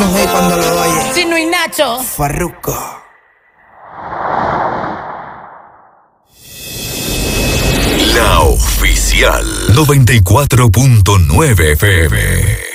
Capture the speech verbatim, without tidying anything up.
echa un hey cuando lo oye. Chino y Nacho. Farruko. La Oficial noventa y cuatro punto nueve F M.